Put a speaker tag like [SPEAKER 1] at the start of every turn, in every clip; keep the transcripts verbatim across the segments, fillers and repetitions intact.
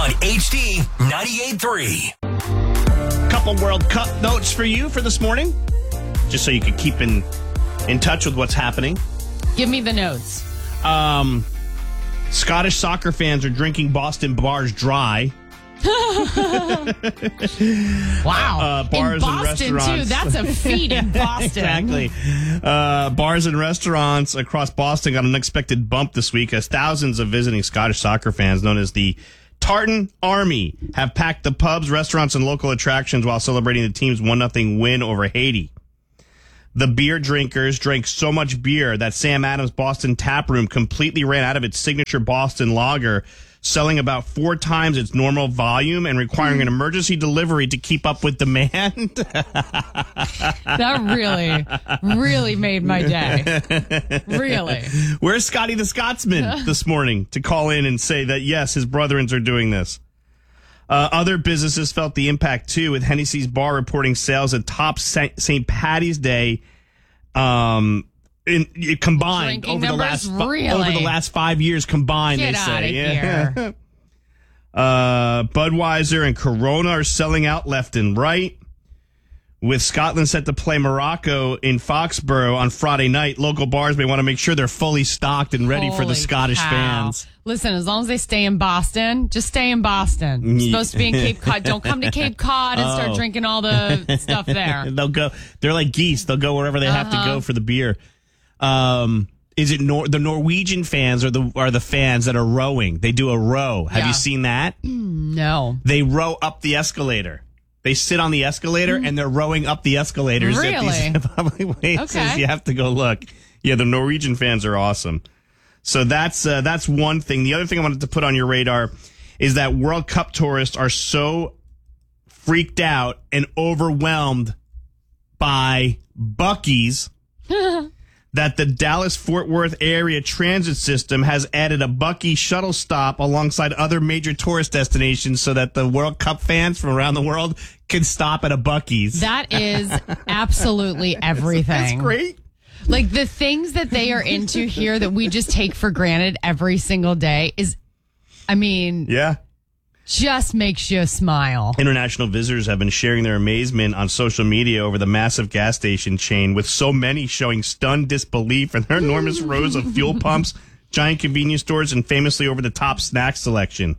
[SPEAKER 1] on H D ninety-eight point three.
[SPEAKER 2] Couple World Cup notes for you for this morning, just so you can keep in in touch with what's happening.
[SPEAKER 3] Give me the notes.
[SPEAKER 2] Um, Scottish soccer fans are drinking Boston bars dry.
[SPEAKER 3] Wow.
[SPEAKER 2] Uh, bars
[SPEAKER 3] in Boston,
[SPEAKER 2] and restaurants.
[SPEAKER 3] too. That's a feat in Boston.
[SPEAKER 2] Exactly. Uh, bars and restaurants across Boston got an unexpected bump this week as thousands of visiting Scottish soccer fans, known as the Tartan Army, have packed the pubs, restaurants, and local attractions while celebrating the team's one nothing win over Haiti. The beer drinkers drank so much beer that Sam Adams Boston Tap Room completely ran out of its signature Boston lager, selling about four times its normal volume and requiring an emergency delivery to keep up with demand.
[SPEAKER 3] That really, really made my day. Really.
[SPEAKER 2] Where's Scotty the Scotsman this morning to call in and say that, yes, his brethrens are doing this? Uh, other businesses felt the impact, too, with Hennessy's Bar reporting sales at top Saint Patty's Day um, in, in combined
[SPEAKER 3] Drinking
[SPEAKER 2] over the last
[SPEAKER 3] really?
[SPEAKER 2] over the last five years combined.
[SPEAKER 3] Get
[SPEAKER 2] they say,
[SPEAKER 3] out of
[SPEAKER 2] yeah.
[SPEAKER 3] here.
[SPEAKER 2] uh, Budweiser and Corona are selling out left and right. With Scotland set to play Morocco in Foxborough on Friday night, local bars may want to make sure they're fully stocked and ready
[SPEAKER 3] Holy
[SPEAKER 2] for the Scottish
[SPEAKER 3] cow.
[SPEAKER 2] fans.
[SPEAKER 3] Listen, as long as they stay in Boston, just stay in Boston. You're supposed to be in Cape Cod. Don't come to Cape Cod and
[SPEAKER 2] Oh.
[SPEAKER 3] start drinking all the stuff there.
[SPEAKER 2] They'll go. They're like geese. They'll go wherever they have
[SPEAKER 3] Uh-huh.
[SPEAKER 2] to go for the beer. Um, is it Nor- the Norwegian fans are the are the fans that are rowing? They do a row. Have
[SPEAKER 3] Yeah.
[SPEAKER 2] you seen that?
[SPEAKER 3] No.
[SPEAKER 2] They row up the escalator. They sit on the escalator and they're rowing up the escalators
[SPEAKER 3] Really?
[SPEAKER 2] at these public places.
[SPEAKER 3] Okay.
[SPEAKER 2] You have to go look. Yeah, the Norwegian fans are awesome. So that's uh, that's one thing. The other thing I wanted to put on your radar is that World Cup tourists are so freaked out and overwhelmed by Buc-ee's that the Dallas-Fort Worth area transit system has added a Buc-ee shuttle stop alongside other major tourist destinations so that the World Cup fans from around the world can stop at a Buc-ee's.
[SPEAKER 3] That is absolutely everything.
[SPEAKER 2] That's great.
[SPEAKER 3] Like the things that they are into here that we just take for granted every single day is, I mean,
[SPEAKER 2] Yeah.
[SPEAKER 3] just makes you smile.
[SPEAKER 2] International visitors have been sharing their amazement on social media over the massive gas station chain, with so many showing stunned disbelief in their enormous rows of fuel pumps, giant convenience stores, and famously over-the-top snack selection.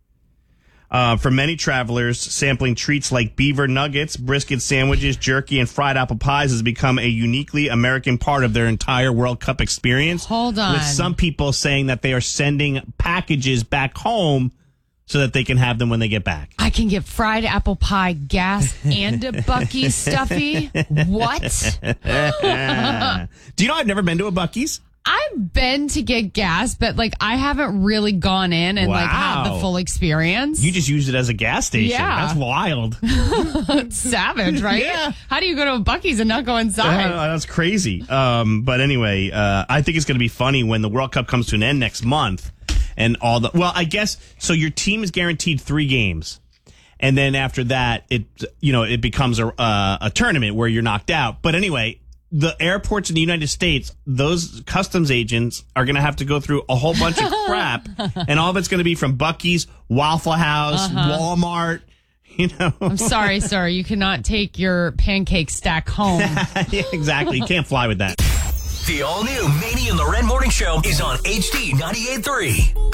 [SPEAKER 2] Uh, for many travelers, sampling treats like beaver nuggets, brisket sandwiches, jerky, and fried apple pies has become a uniquely American part of their entire World Cup experience.
[SPEAKER 3] Hold on.
[SPEAKER 2] With some people saying that they are sending packages back home so that they can have them when they get back.
[SPEAKER 3] I can get fried apple pie, gas, and a Buc-ee's stuffy. What?
[SPEAKER 2] Do you know I've never been to a Buc-ee's?
[SPEAKER 3] I've been to get gas, but like I haven't really gone in and like had the
[SPEAKER 2] Wow.
[SPEAKER 3] full experience.
[SPEAKER 2] You just used it as a gas station.
[SPEAKER 3] Yeah.
[SPEAKER 2] That's wild.
[SPEAKER 3] It's savage, right?
[SPEAKER 2] Yeah.
[SPEAKER 3] How do you go to a Buc-ee's and not go inside?
[SPEAKER 2] Uh, that's crazy. Um, but anyway, uh, I think it's going to be funny when the World Cup comes to an end next month and all the, well, I guess, so your team is guaranteed three games. And then after that, it, you know, it becomes a, uh, a tournament where you're knocked out. But anyway, the airports in the United States, those customs agents are going to have to go through a whole bunch of crap. And all of it's going to be from Buc-ee's, Waffle House,
[SPEAKER 3] Uh-huh.
[SPEAKER 2] Walmart, you know.
[SPEAKER 3] I'm sorry, sir. You cannot take your pancake stack home.
[SPEAKER 2] Yeah, exactly. You can't fly with that.
[SPEAKER 1] The all-new Manny and Loren Morning Show is on H D ninety-eight point three.